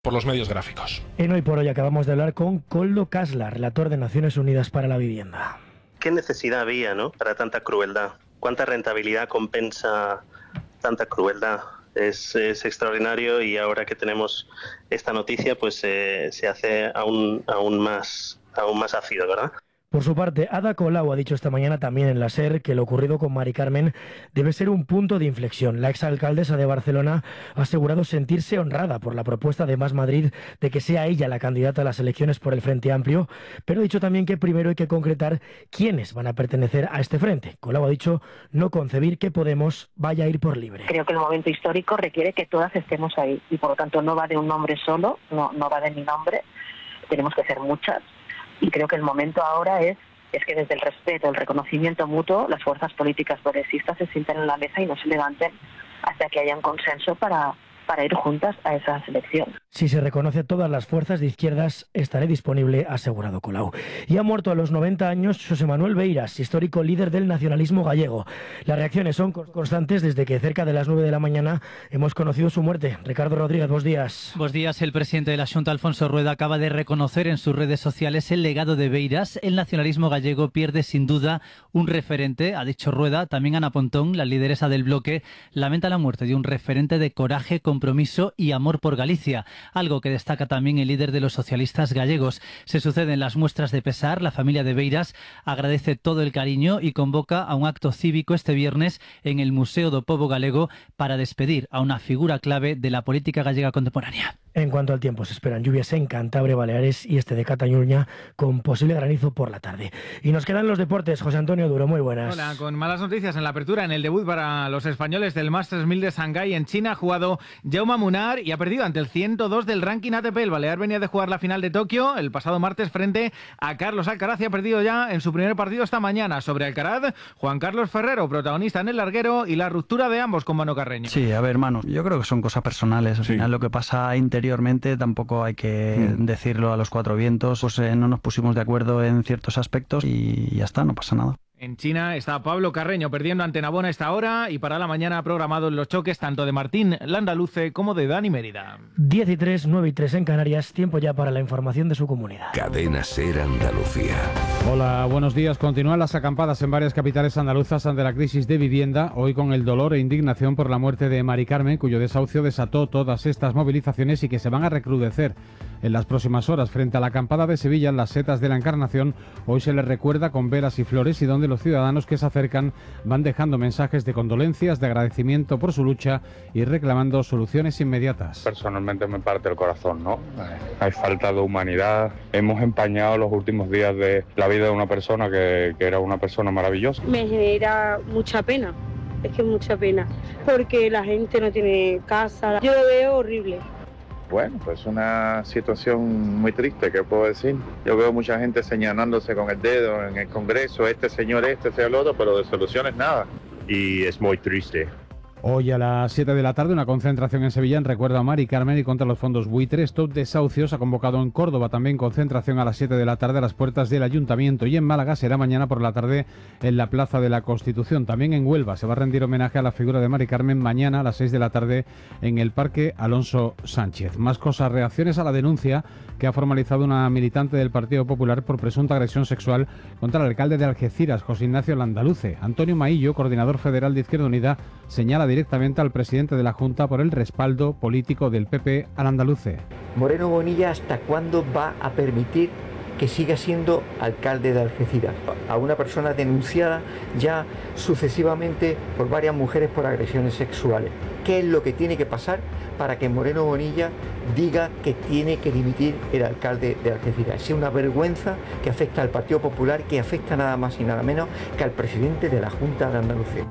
por los medios gráficos. En Hoy por Hoy acabamos de hablar con Koldo Kasla, relator de Naciones Unidas para la Vivienda. ¿Qué necesidad había, ¿no?, para tanta crueldad? ¿Cuánta rentabilidad compensa tanta crueldad? Es extraordinario, y ahora que tenemos esta noticia, pues se hace aún más ácido, ¿verdad? Por su parte, Ada Colau ha dicho esta mañana también en la SER que lo ocurrido con Mari Carmen debe ser un punto de inflexión. La exalcaldesa de Barcelona ha asegurado sentirse honrada por la propuesta de Más Madrid de que sea ella la candidata a las elecciones por el Frente Amplio, pero ha dicho también que primero hay que concretar quiénes van a pertenecer a este frente. Colau ha dicho no concebir que Podemos vaya a ir por libre. Creo que el momento histórico requiere que todas estemos ahí, y por lo tanto no va de un nombre solo, no va de mi nombre, tenemos que ser muchas. Y creo que el momento ahora es que desde el respeto, el reconocimiento mutuo, las fuerzas políticas progresistas se sienten en la mesa y no se levanten hasta que haya un consenso para ir juntas a esas elecciones. Si se reconoce a todas las fuerzas de izquierdas, estaré disponible, ha asegurado Colau. Y ha muerto a los 90 años José Manuel Beiras, histórico líder del nacionalismo gallego. Las reacciones son constantes desde que cerca de las 9 de la mañana hemos conocido su muerte. Ricardo Rodríguez, buenos días. Buenos días. El presidente de la Xunta, Alfonso Rueda, acaba de reconocer en sus redes sociales el legado de Beiras. El nacionalismo gallego pierde sin duda un referente, ha dicho Rueda. También Ana Pontón, la lideresa del bloque, lamenta la muerte de un referente de coraje, compromiso y amor por Galicia, algo que destaca también el líder de los socialistas gallegos. Se suceden las muestras de pesar. La familia de Beiras agradece todo el cariño y convoca a un acto cívico este viernes en el Museo do Pobo Galego para despedir a una figura clave de la política gallega contemporánea. En cuanto al tiempo, se esperan lluvias en Cantabria, Baleares y este de Cataluña, con posible granizo por la tarde. Y nos quedan los deportes. José Antonio Duro, muy buenas. Hola, con malas noticias en la apertura, en el debut para los españoles del Masters 1000 de Shanghái en China, ha jugado Jaume Munar y ha perdido ante el 102 del ranking ATP. El balear venía de jugar la final de Tokio el pasado martes frente a Carlos Alcaraz y ha perdido ya en su primer partido esta mañana. Sobre Alcaraz, Juan Carlos Ferrero, protagonista en el larguero, y la ruptura de ambos con Manu Carreño. Sí, a ver, Manu, yo creo que son cosas personales. Al final lo que pasa interiormente tampoco hay que decirlo a los cuatro vientos. Pues no nos pusimos de acuerdo en ciertos aspectos y ya está, no pasa nada. En China está Pablo Carreño perdiendo ante Navona a esta hora, y para la mañana programados los choques tanto de Martín Landaluce como de Dani Mérida. 10:03, 9:03 en Canarias, tiempo ya para la información de su comunidad. Cadena SER Andalucía. Hola, buenos días. Continúan las acampadas en varias capitales andaluzas ante la crisis de vivienda, hoy con el dolor e indignación por la muerte de Mari Carmen, cuyo desahucio desató todas estas movilizaciones y que se van a recrudecer en las próximas horas. Frente a la acampada de Sevilla, en las Setas de la Encarnación, hoy se les recuerda con velas y flores, y donde los ciudadanos que se acercan van dejando mensajes de condolencias, de agradecimiento por su lucha y reclamando soluciones inmediatas. Personalmente me parte el corazón, ¿no? Hay falta de humanidad. Hemos empañado los últimos días de la vida de una persona que era una persona maravillosa. Me genera mucha pena. Es que mucha pena, porque la gente no tiene casa. Yo lo veo horrible. Bueno, pues una situación muy triste, ¿qué puedo decir? Yo veo mucha gente señalándose con el dedo en el Congreso, este señor, este el otro, pero de soluciones nada. Y es muy triste. Hoy a las 7 de la tarde, una concentración en Sevilla en recuerdo a Mari Carmen y contra los fondos buitres. Stop Desahucios ha convocado en Córdoba también concentración a las 7 de la tarde a las puertas del Ayuntamiento, y en Málaga será mañana por la tarde en la Plaza de la Constitución. También en Huelva se va a rendir homenaje a la figura de Mari Carmen mañana a las 6 de la tarde en el Parque Alonso Sánchez. Más cosas, reacciones a la denuncia que ha formalizado una militante del Partido Popular por presunta agresión sexual contra el alcalde de Algeciras, José Ignacio Landaluce. Antonio Maillo, coordinador federal de Izquierda Unida, señala directamente al presidente de la Junta por el respaldo político del PP al Landaluce. Moreno Bonilla, ¿hasta cuándo va a permitir que siga siendo alcalde de Algeciras? A una persona denunciada ya sucesivamente por varias mujeres por agresiones sexuales. ¿Qué es lo que tiene que pasar para que Moreno Bonilla diga que tiene que dimitir el alcalde de Algeciras? Es una vergüenza que afecta al Partido Popular, que afecta nada más y nada menos que al presidente de la Junta de Andalucía.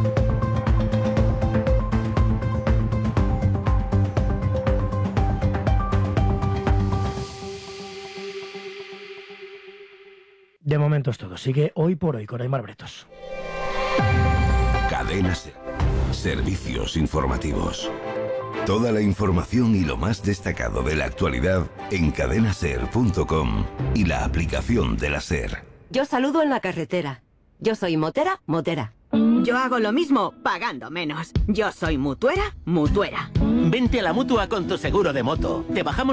De momento es todo. Sigue Hoy por Hoy con Aymar Bretos. Cadena SER. Servicios informativos. Toda la información y lo más destacado de la actualidad en cadenaser.com y la aplicación de la SER. Yo saludo en la carretera. Yo soy motera. Yo hago lo mismo, pagando menos. Yo soy mutuera, mutuera. Vente a la Mutua con tu seguro de moto. Te bajamos